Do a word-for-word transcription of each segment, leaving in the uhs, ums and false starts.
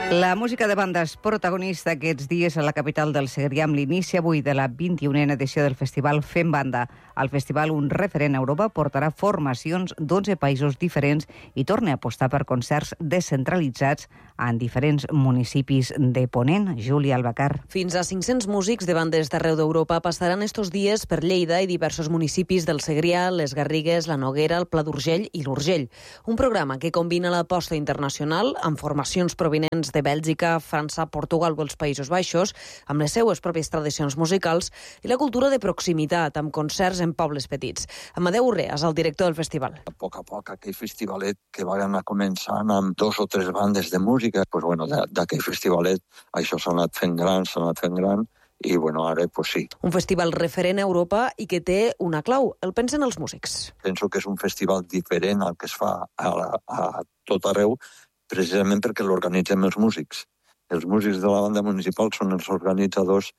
La música de banda és protagonista aquests dies a la capital del Segrià amb l'inici avui de la vint-i-unena edició del festival Fem Banda. El festival, un referent a Europa, portarà formacions d'onze països diferents i torna a apostar per concerts descentralitzats en diferents municipis de Ponent. Júlia Albacar. Fins a cinc-cents músics de bandes d'arreu d'Europa passaran estos dies per Lleida i diversos municipis del Segrià, les Garrigues, la Noguera, el Pla d'Urgell i l'Urgell. Un programa que combina l'aposta internacional amb formacions provinents de de Bèlgica, França, Portugal o els Països Baixos, amb les seues pròpies tradicions musicals i la cultura de proximitat, amb concerts en pobles petits. Amadeu Urreas, el director del festival. A poc a poc, aquell festivalet que va anar començant amb dos o tres bandes de música, pues, bueno, d'aquell festivalet això s'ha anat fent gran, s'ha anat fent gran, i bueno, ara pues sí. Un festival referent a Europa i que té una clau, el pensen els músics. Penso que és un festival diferent al que es fa a, la, a tot arreu, precisament perquè l'organitzem els músics. Els músics de la banda municipal són els organitzadors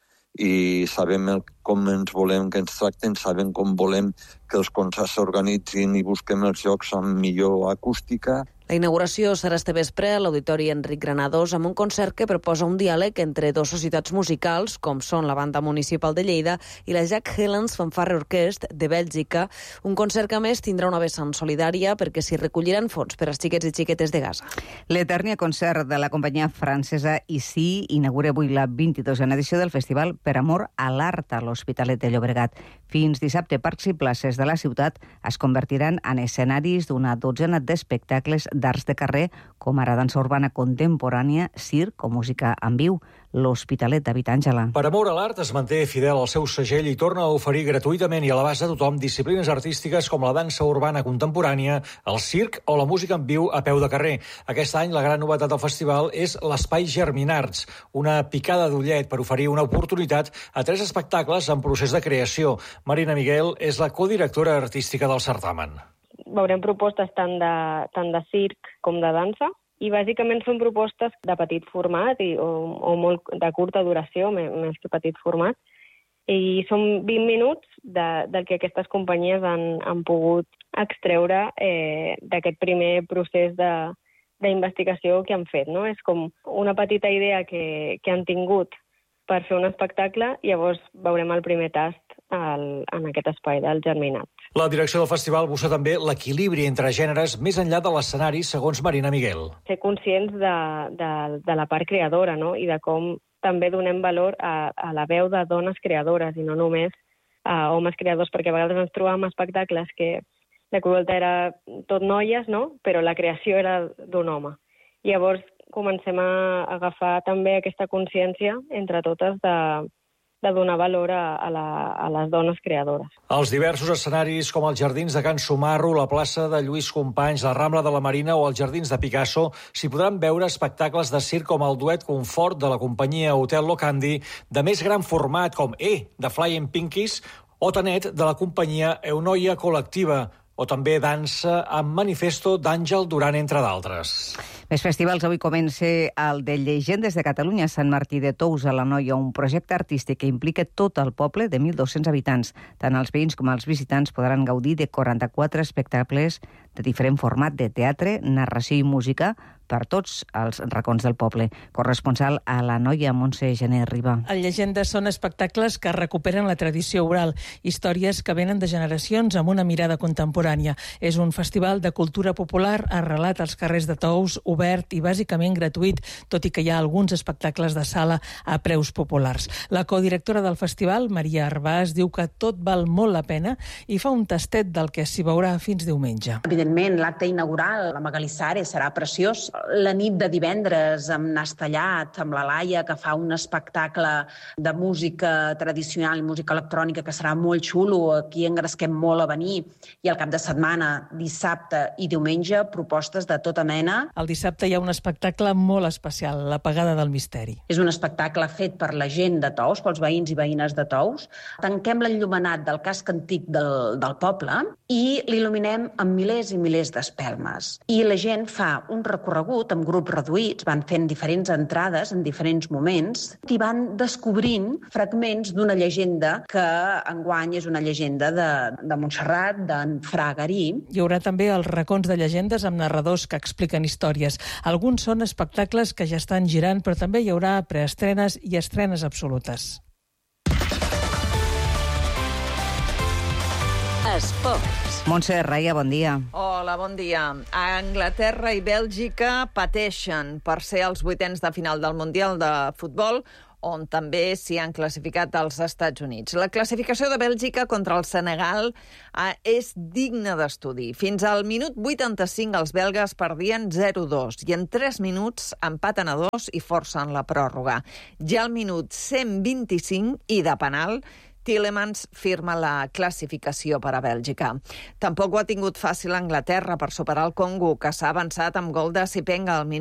i sabem el, com ens volem que ens tracten, sabem com volem que els concerts s'organitzin i busquem els llocs amb millor acústica. La inauguració serà este vespre a l'Auditori Enric Granados amb un concert que proposa un diàleg entre dues societats musicals, com són la Banda Municipal de Lleida i la Jack Helens Fanfare Orchestra de Bèlgica. Un concert que, a més, tindrà una vessant solidària perquè s'hi recolliran fons per als xiquets i xiquetes de Gaza. L'Eternia concert de la companyia francesa I C I inaugura avui la vint-i-dosena edició del festival Per amor a l'art a l'Hospitalet de Llobregat. Fins dissabte, parcs i places de la ciutat es convertiran en escenaris d'una dotzena d'espectacles d'arts de carrer, com ara dansa urbana contemporània, circ o música en viu. L'Hospitalet, David Àngela. Per amor a l'art es manté fidel al seu segell i torna a oferir gratuïtament i a l'abast de tothom disciplines artístiques com la dansa urbana contemporània, el circ o la música en viu a peu de carrer. Aquest any la gran novetat del festival és l'Espai Germinarts, una picada d'ullet per oferir una oportunitat a tres espectacles en procés de creació. Marina Miguel és la codirectora artística del certamen. Veurem propostes tant de, tant de circ com de dansa, i bàsicament són propostes de petit format i, o, o molt de curta duració, més que petit format, i són vint minuts de, del que aquestes companyies han, han pogut extreure eh, d'aquest primer procés de, d'investigació que han fet. No? És com una petita idea que, que han tingut per fer un espectacle i llavors veurem el primer tast al, en aquest espai del Germinat. La direcció del festival busca també l'equilibri entre gèneres més enllà de l'escenari, segons Marina Miguel. Ser conscients de, de, de la part creadora, no? I de com també donem valor a, a la veu de dones creadores i no només a homes creadors, perquè a vegades ens trobàvem espectacles que la cruelta era tot noies, no? Però la creació era d'un home. I llavors comencem a agafar també aquesta consciència entre totes de, de donar valor a, a, la, a les dones creadores. Els diversos escenaris com els Jardins de Can Sumarro, la plaça de Lluís Companys, la Rambla de la Marina o els Jardins de Picasso s'hi podran veure espectacles de circ com el duet Confort de la companyia Hotel Locandi, de més gran format com E, de Flying Pinkies, o Tanet, de la companyia Eunoia Col·lectiva, o també dansa amb Manifesto d'Àngel Duran, entre d'altres. Més festivals. Avui comença el de Llegendes de Catalunya a Sant Martí de Tous, a l'Anoia, un projecte artístic que implica tot el poble de mil dos-cents habitants. Tant els veïns com els visitants podran gaudir de quaranta-quatre espectacles de diferent format de teatre, narració i música per tots els racons del poble. Corresponsal a l'Anoia, Montse Gené Riba. El Llegendes són espectacles que recuperen la tradició oral, històries que venen de generacions amb una mirada contemporània. És un festival de cultura popular arrelat als carrers de Tous, obert i bàsicament gratuït, tot i que hi ha alguns espectacles de sala a preus populars. La codirectora del festival, Maria Arbàs, diu que tot val molt la pena i fa un tastet del que s'hi veurà fins diumenge. Evidentment, l'acte inaugural, la Magalí Sare, serà preciós. La nit de divendres, amb Nas Tallat, amb la Laia, que fa un espectacle de música tradicional i música electrònica que serà molt xulo, aquí engresquem molt a venir, i al cap de setmana, dissabte i diumenge, propostes de tota mena. El dissabte hi ha un espectacle molt especial, l'Apagada del Misteri. És un espectacle fet per la gent de Tous, pels veïns i veïnes de Tous. Tanquem l'enllumenat del casc antic del, del poble i l'il·luminem amb milers milers i milers d'espelmes. I la gent fa un recorregut amb grups reduïts, van fent diferents entrades en diferents moments i van descobrint fragments d'una llegenda que enguany és una llegenda de, de Montserrat, d'en Fra Garí. Hi haurà també els racons de llegendes amb narradors que expliquen històries. Alguns són espectacles que ja estan girant, però també hi haurà preestrenes i estrenes absolutes. Esports. Montse Raia, bon dia. Hola, bon dia. Anglaterra i Bèlgica pateixen per ser els vuitens de final del Mundial de Futbol, on també s'hi han classificat els Estats Units. La classificació de Bèlgica contra el Senegal eh, és digna d'estudi. Fins al minut vuitanta-cinc els belgues perdien zero dos i en tres minuts empaten a dos i forcen la pròrroga. Ja al minut cent vint-i-cinc i de penal, Tielemans firma la classificació per a Bèlgica. Tampoc ho ha tingut fàcil Anglaterra per superar el Congo, que s'ha avançat amb gol de Sipenga al minut